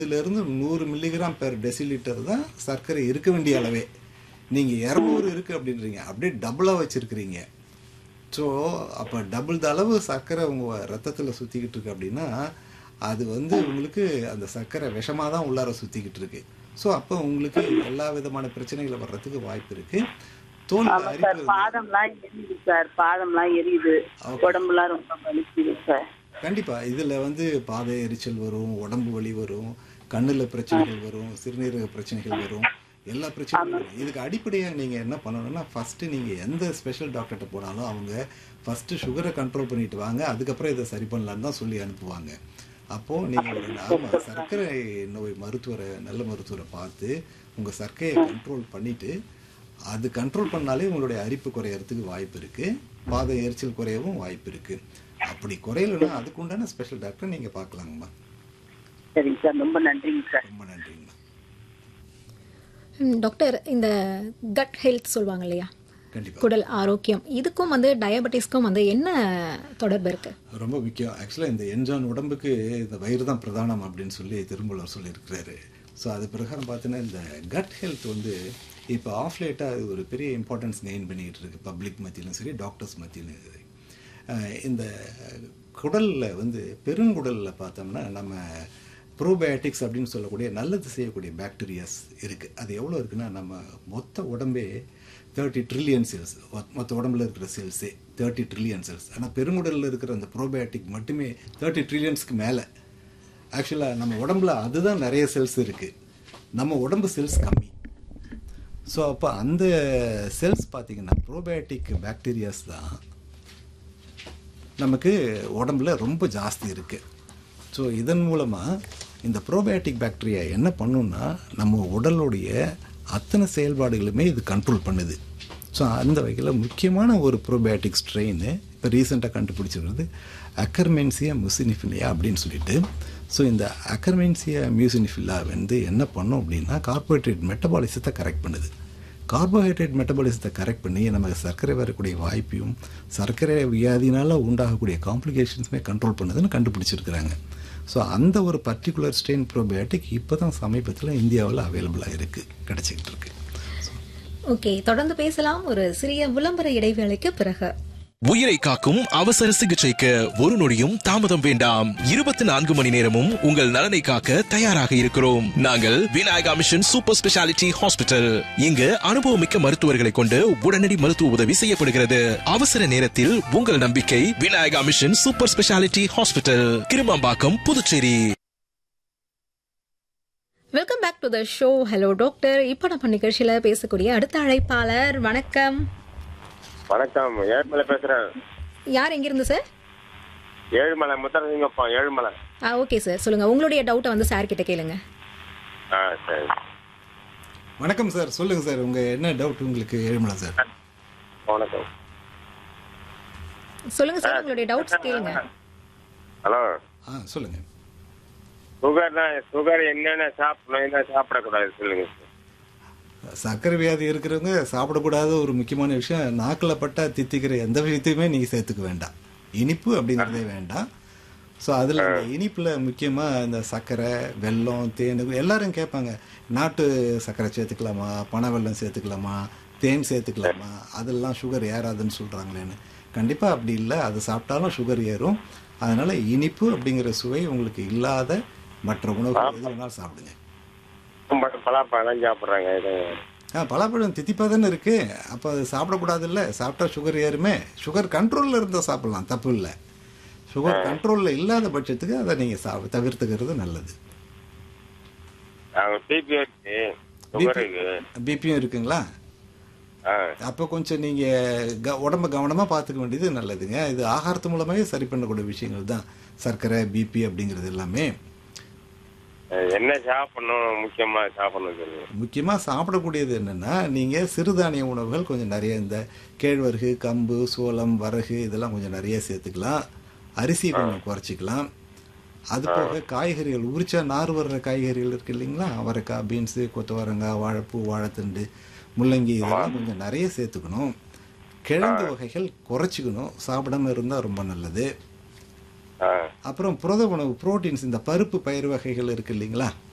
இருந்து 100 milligram per decilitre தான் சர்க்கரை இருக்க வேண்டிய அளவே. நீங்கள் 200 இருக்குது அப்படின்றீங்க, அப்படியே டபுளாக வச்சுருக்கிறீங்க. ஸோ அப்போ டபுள் த அளவு சர்க்கரை உங்கள் ரத்தத்தில் சுற்றிக்கிட்டு இருக்கு அப்படின்னா அது உங்களுக்கு அந்த சர்க்கரை விஷமாக தான் உள்ளார சுற்றிக்கிட்டு இருக்கு. ஸோ அப்போ உங்களுக்கு எல்லா விதமான பிரச்சனைகளை வர்றதுக்கு வாய்ப்பு இருக்குது. தோல் அரிப்பு பாதம்லாம் எரியுது, உடம்புலாம் ரொம்ப வலிக்குது சார். கண்டிப்பாக இதில் பாத எரிச்சல் வரும், உடம்பு வலி வரும், கண்ணில் பிரச்சனைகள் வரும், சிறுநீரக பிரச்சனைகள் வரும், எல்லா பிரச்சனையும் வரும். இதுக்கு அடிப்படையாக நீங்கள் என்ன பண்ணணும்னா ஃபஸ்ட்டு நீங்கள் எந்த ஸ்பெஷல் டாக்டர்கிட்ட போனாலும் அவங்க ஃபஸ்ட்டு சுகரை கண்ட்ரோல் பண்ணிட்டு வாங்க, அதுக்கப்புறம் இதை சரி பண்ணலான்னு தான் சொல்லி அனுப்புவாங்க. அப்போது நீங்கள் சர்க்கரை நோய் நல்ல மருத்துவரை பார்த்து உங்கள் சர்க்கரையை கண்ட்ரோல் பண்ணிவிட்டு அது கண்ட்ரோல் பண்ணாலே உங்களுடைய அரிப்பு குறையறதுக்கு வாய்ப்பு இருக்குது, பாத எரிச்சல் குறையவும் வாய்ப்பு இருக்குது. அப்படி குறையலன்னா அதுக்கு உண்டான ஸ்பெஷல் டாக்டர் நீங்கள் பார்க்கலாங்கம்மா. சரிங்க சார், ரொம்ப நன்றிங்க சார். ரொம்ப நன்றிங்கம்மா. டாக்டர், இந்த கட் ஹெல்த் சொல்லுவாங்க இல்லையா, கண்டிப்பாக குடல் ஆரோக்கியம், இதுக்கும் டயபெட்டிஸ்க்கும் என்ன தொடர்பு இருக்கு? ரொம்ப முக்கியம். ஆக்சுவலாக இந்த என்ஜான் உடம்புக்கு இந்த வயிறு தான் பிரதானம் அப்படின்னு சொல்லி திருமூலர் சொல்லியிருக்கிறாரு. ஸோ அது பிரகாரம் பார்த்தீங்கன்னா இந்த கட் ஹெல்த் இப்போ ஆஃப்லேட்டாக அது ஒரு பெரிய இம்பார்ட்டன்ஸ் கெயின் பண்ணிகிட்டு இருக்கு, பப்ளிக் மத்தியிலும் சரி, டாக்டர்ஸ் மத்தியிலும் சரி. இந்த குடலில் பெருங்குடலில் பார்த்தோம்னா நம்ம ப்ரோபயோட்டிக்ஸ் அப்படின்னு சொல்லக்கூடிய நல்லது செய்யக்கூடிய பாக்டீரியாஸ் இருக்குது. அது எவ்வளோ இருக்குன்னா நம்ம மொத்த உடம்பே 30 ட்ரில்லியன் செல்ஸ், மொத்த உடம்புல இருக்கிற செல்ஸே 30 ட்ரில்லியன் செல்ஸ். ஆனால் பெருங்குடலில் இருக்கிற அந்த ப்ரோபயோட்டிக் மட்டுமே 30 ட்ரில்லியன்ஸ்க்கு மேலே. ஆக்சுவலாக நம்ம உடம்புல அதுதான் நிறைய செல்ஸ் இருக்குது, நம்ம உடம்பு செல்ஸ் கம்மி. ஸோ அப்போ அந்த செல்ஸ் பார்த்திங்கன்னா ப்ரோபயோட்டிக் பாக்டீரியாஸ் தான் நமக்கு உடம்புல ரொம்ப ஜாஸ்தி இருக்குது. ஸோ இதன் மூலமாக இந்த ப்ரோபயோட்டிக் பாக்டீரியா என்ன பண்ணுன்னா நம்ம உடலுடைய அத்தனை செயல்பாடுகளுமே இது கண்ட்ரோல் பண்ணுது. ஸோ அந்த வகையில் முக்கியமான ஒரு ப்ரோபயோட்டிக் ஸ்ட்ரெயின் இப்போ ரீசெண்டாக கண்டுபிடிச்சிருக்கிறது அக்கர்மென்சியா மியூசினிஃபிலியா அப்படின்னு சொல்லிட்டு. ஸோ இந்த அக்கர்மென்சியா மியூசினிஃபிலா என்ன பண்ணும் அப்படின்னா கார்போஹைட்ரேட் மெட்டபாலிசத்தை கரெக்ட் பண்ணுது. கார்போஹைட்ரேட் மெட்டபாலிசத்தை கரெக்ட் பண்ணி நமக்கு சர்க்கரை வரக்கூடிய வாய்ப்பையும் சர்க்கரை வியாதினால் உண்டாகக்கூடிய காம்ப்ளிகேஷன்ஸுமே கண்ட்ரோல் பண்ணுதுன்னு கண்டுபிடிச்சிருக்கிறாங்க. ஸோ அந்த ஒரு பர்டிகுலர் ஸ்ட்ரெயின் ப்ரோபயோட்டிக் இப்போ தான் சமீபத்தில் இந்தியாவில் அவைலபிளாக இருக்குது, கிடச்சிக்கிட்டு இருக்கு. ஓகே, தொடர்ந்து பேசலாம் ஒரு சிறிய விளம்பர இடைவேளைக்கு பிறகு. உயிரை காக்கும் அவசர சிகிச்சைக்கு ஒரு நொடியும் தாமதம் வேண்டாம். 24 மணி நேரமும் உங்கள் நலனை காக்க தயாராக இருக்கிறோம். நாங்கள் Vinayaka mission super speciality hospital. இங்கு அனுபவமிக்க மருத்துவர்களை கொண்டு உடனடி மருத்துவ உதவி செய்யப்படுகிறது. அவசர நேரத்தில் உங்கள் நம்பிக்கை Vinayaka mission super speciality hospital, Kirumampakkam, Puducherry. Welcome back to the show. Hello doctor. இப்போ நம்ம நிகழ்ச்சியில பேசக்கூடிய அடுத்த அழைப்பாளர். வணக்கம். வணக்கம், ஏழுமலை பேசுறேன். யார் எங்கிருந்து sir? Ezhumalai முத்தரசிங்கப்பா, Ezhumalai. Okay sir, சொல்லுங்க, உங்களுடைய டவுட்டை சார் கிட்ட கேளுங்க. சரி. வணக்கம் சார், சொல்லுங்க சார், உங்க என்ன டவுட் உங்களுக்கு ஏழுமலை சார்? வணக்கம், சொல்லுங்க சார், உங்களுடைய டவுட்ஸ் கேளுங்க. ஹலோ. சொல்லுங்க. சுகர் என்னென்ன சாப்பிடணும், என்ன சாப்பிடக்கூடாது சொல்லுங்க சார். சர்க்கரை வியாதி இருக்கிறவங்க சாப்பிடக்கூடாத ஒரு முக்கியமான விஷயம், நாக்கில் பட்டா தித்திக்கிற எந்த விஷயத்தையுமே நீங்கள் சேர்த்துக்க வேண்டாம். இனிப்பு அப்படிங்கிறதே வேண்டாம். ஸோ அதில் இந்த இனிப்பில் முக்கியமாக இந்த சர்க்கரை, வெல்லம், தேன், எல்லாரும் கேட்பாங்க நாட்டு சர்க்கரை சேர்த்துக்கலாமா, பனை வெல்லம் சேர்த்துக்கலாமா, தேன் சேர்த்துக்கலாமா, அதெல்லாம் சுகர் ஏறாதுன்னு சொல்கிறாங்களேன்னு. கண்டிப்பாக அப்படி இல்லை, அது சாப்பிட்டாலும் சுகர் ஏறும். அதனால் இனிப்பு அப்படிங்கிற சுவை உங்களுக்கு இல்லாத மற்ற உணவுகள் எது வேணாலும் சாப்பிடுங்க. பலாப்பழம் சாப்பிட்றாங்க. பலாப்பழம் தித்திப்பாக தானே இருக்கு, அப்போ அது சாப்பிடக்கூடாது இல்லை, சாப்பிட்டா சுகர் ஏறுமே. சுகர் கண்ட்ரோலில் இருந்தால் சாப்பிடலாம், தப்பு இல்லை. சுகர் கண்ட்ரோலில் இல்லாத பட்சத்துக்கு அதை நீங்கள் தவிர்த்துக்கிறது நல்லது. பிபியும் இருக்குங்களா? அப்போ கொஞ்சம் நீங்கள் உடம்ப கவனமாக பார்த்துக்க வேண்டியது நல்லதுங்க. இது ஆகாரத்து மூலமாகவே சரி பண்ணக்கூடிய விஷயங்கள் தான் சர்க்கரை, பிபி அப்படிங்கிறது எல்லாமே. என்ன சாப்பிடணும், முக்கியமாக சாப்பிடக்கூடியது என்னென்னா நீங்கள் சிறுதானிய உணவுகள் கொஞ்சம் நிறைய, இந்த கேழ்வரகு, கம்பு, சோளம், வரகு இதெல்லாம் கொஞ்சம் நிறைய சேர்த்துக்கலாம். அரிசி கொஞ்சம் குறைச்சிக்கலாம். அது போக காய்கறிகள், உரிச்சா நார் வர்ற காய்கறிகள் இருக்கு இல்லைங்களா, அவரைக்காய், பீன்ஸு, கொத்தவரங்காய், வாழைப்பூ, வாழைத்தண்டு, முள்ளங்கி இதெல்லாம் கொஞ்சம் நிறைய சேர்த்துக்கணும். கிழங்கு வகைகள் குறைச்சிக்கணும், சாப்பிடாம இருந்தால் ரொம்ப நல்லது. அப்புறம் புரத உணவு, புரோட்டீன்ஸ், இந்த பருப்பு பயிர் வகைகள் இருக்கு இல்லைங்களா,